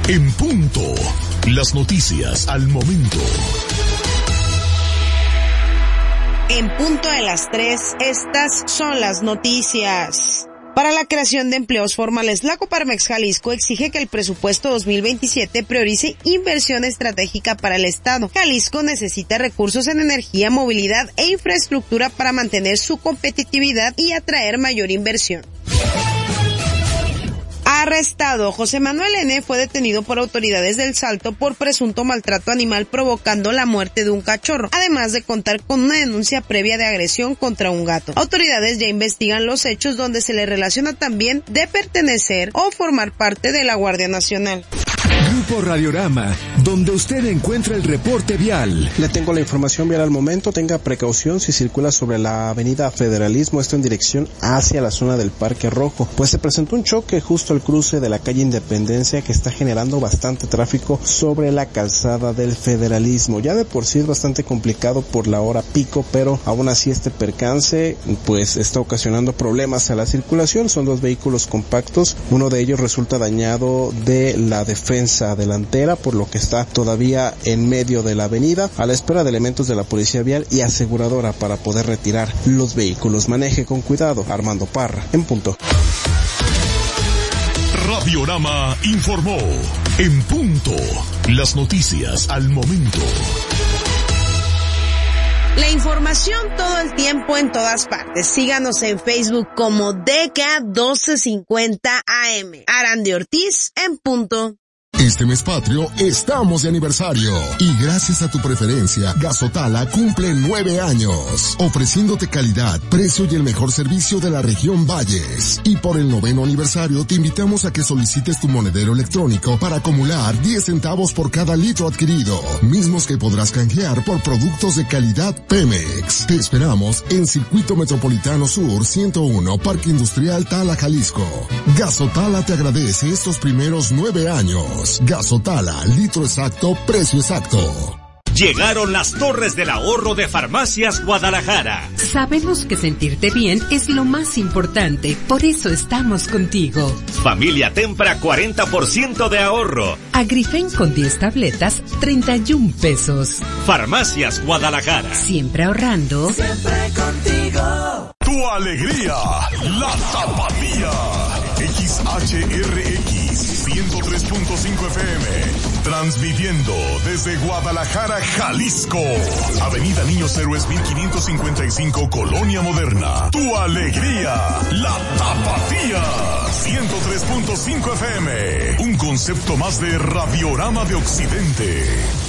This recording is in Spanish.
En punto. Las noticias al momento. En punto de las 3, estas son las noticias. Para la creación de empleos formales, la Coparmex Jalisco exige que el presupuesto 2027 priorice inversión estratégica para el Estado. Jalisco necesita recursos en energía, movilidad e infraestructura para mantener su competitividad y atraer mayor inversión. Arrestado. José Manuel N. fue detenido por autoridades del Salto por presunto maltrato animal provocando la muerte de un cachorro, además de contar con una denuncia previa de agresión contra un gato. Autoridades ya investigan los hechos donde se le relaciona también de pertenecer o formar parte de la Guardia Nacional. Grupo Radiorama, donde usted encuentra el reporte vial. Le tengo la información vial al momento. Tenga precaución si circula sobre la avenida Federalismo, esto en dirección hacia la zona del Parque Rojo, pues se presentó un choque justo al cruce de la calle Independencia que está generando bastante tráfico sobre la calzada del Federalismo. Ya de por sí es bastante complicado por la hora pico, pero aún así este percance pues está ocasionando problemas a la circulación. Son dos vehículos compactos, uno de ellos resulta dañado de la defensa delantera, por lo que está todavía en medio de la avenida a la espera de elementos de la policía vial y aseguradora para poder retirar los vehículos. Maneje con cuidado. Armando Parra, en punto. Radiorama informó. En punto. Las noticias al momento. La información todo el tiempo en todas partes. Síganos en Facebook como DK1250 AM. Arandi Ortiz, en punto. Este mes patrio estamos de aniversario y gracias a tu preferencia, Gasotala cumple 9 años, ofreciéndote calidad, precio y el mejor servicio de la región Valles. Y por el 9º aniversario te invitamos a que solicites tu monedero electrónico para acumular 10 centavos por cada litro adquirido, mismos que podrás canjear por productos de calidad Pemex. Te esperamos en Circuito Metropolitano Sur 101, Parque Industrial Tala, Jalisco. Gasotala te agradece estos primeros 9 años. Gasotala, litro exacto, precio exacto. Llegaron las torres del ahorro de Farmacias Guadalajara. Sabemos que sentirte bien es lo más importante, por eso estamos contigo. Familia Tempra, 40% de ahorro. Agrifen con 10 tabletas, 31 pesos. Farmacias Guadalajara. Siempre ahorrando. Siempre contigo. Tu alegría, la Tapatía. XHRX 103.5 FM, transmitiendo desde Guadalajara, Jalisco. Avenida Niños Héroes 1555, Colonia Moderna. Tu alegría, la Tapatía. 103.5 FM, un concepto más de Radiorama de Occidente.